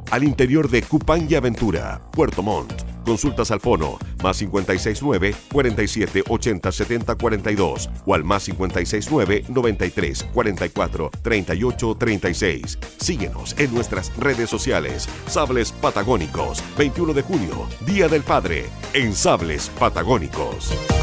al interior de Cupán y Aventura, Puerto Montt. Consultas al fono +569 47 80 70 42 o al +569 93 44 38 36. Síguenos en nuestras redes sociales. Sables Patagónicos, 21 de junio, Día del Padre, en Sables Patagónicos.